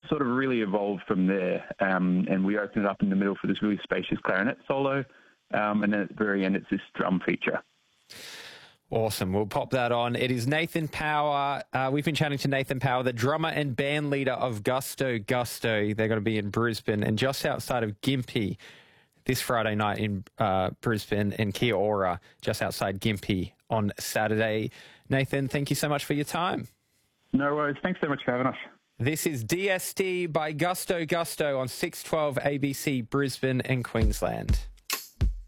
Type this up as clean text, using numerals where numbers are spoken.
sort of really evolved from there, and we opened it up in the middle for this really spacious clarinet solo, and then at the very end, it's this drum feature. Awesome. We'll pop that on. It is Nathan Power. We've been chatting to Nathan Power, the drummer and band leader of Gusto Gusto. They're going to be in Brisbane and just outside of Gympie this Friday night in Brisbane, and Kia Ora just outside Gympie on Saturday. Nathan, thank you so much for your time. No worries. Thanks so much for having us. This is DSD by Gusto Gusto on 612 ABC Brisbane and Queensland.